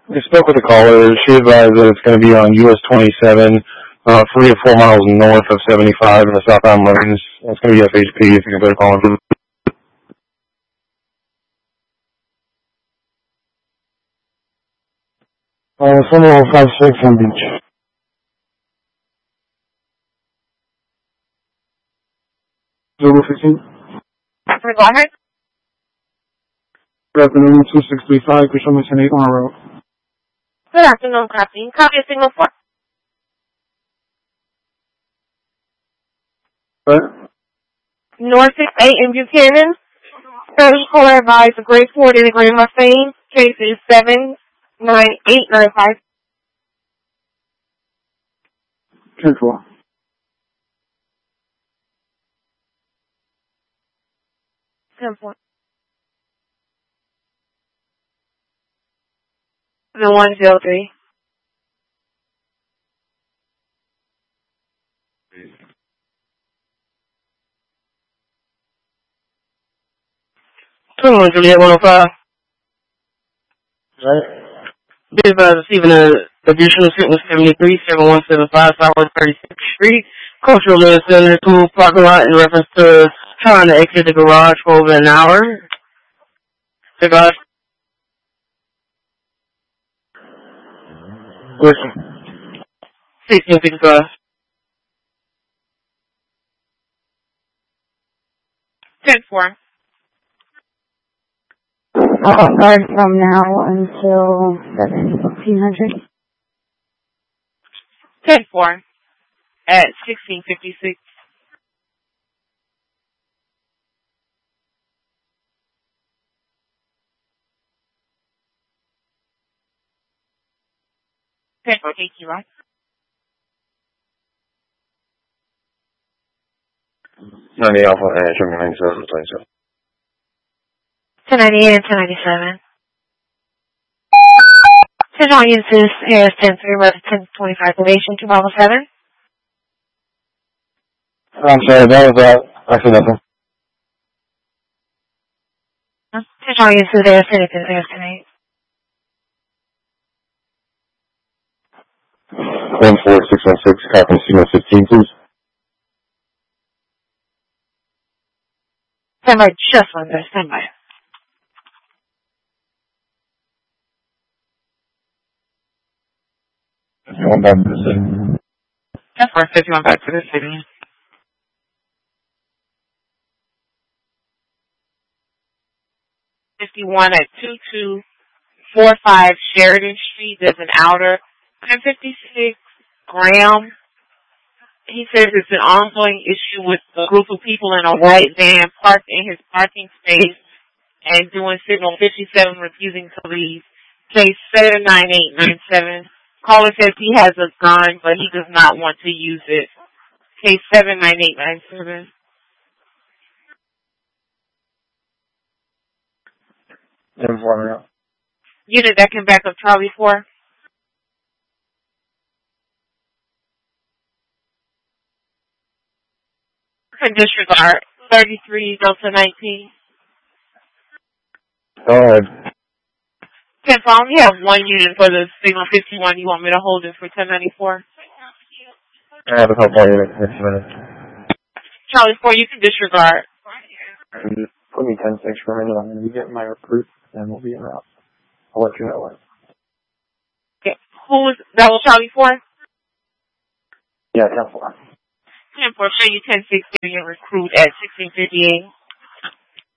I spoke with the caller. She advised that it's going to be on US 27, 3 or 4 miles north of 75 in the southbound lanes. It's going to be FHP if you can better call him. Seminole 56 on Beach. Zulu 15. Go ahead. Good afternoon, 2635, Cushman 8 on our road. Good afternoon, copy. Copy a signal 4. What? North 68 in Buchanan. Service caller advised a grade 4 in the Grand Mustang. Case is 79895. 10-4. 10-4. 103. Juliet 105. Right. Be advised receiving an additional signal 73, 7175 Southwest 36th Street. Cultural Living Center to move parking lot in reference to trying to exit the garage for over an hour. The garage. Listen. 1665. 10-4. Start from now until 1500. 10-4 at 1656. Take you right. 90 Alpha and Sugar 97, 27. 1098 and 1097. 10 audiences, Harris 10-3, Road 1025 elevation, 2 miles 7. I'm sorry, that was actually nothing. 10 audiences, Harris 10, Harris 10-8. 14616, copy signal 15, please. Stand by, just one there, stand by. Going back to the city. That's where 51 back to the city. #51 at 2245 Sheridan Street. There's an outer 156 Graham. He says it's an ongoing issue with a group of people in a white van parked in his parking space and doing signal 57 refusing to leave. Case 79897. Caller says he has a gun, but he does not want to use it. Case 79897. Unit that can back up Charlie 4. And disregard 33 Delta 19. Go ahead. 10 I only have one unit for the signal 51. You want me to hold it for 1094? I have a couple more units next minute. Charlie 4, you can disregard. Just put me 10-6 for a minute. I'm going to be getting my recruit, and we'll be in route. I'll let you know when. Okay. That was Charlie 4? Yeah, 10-4. 10-4, show you 10-6 getting your recruit at 1658.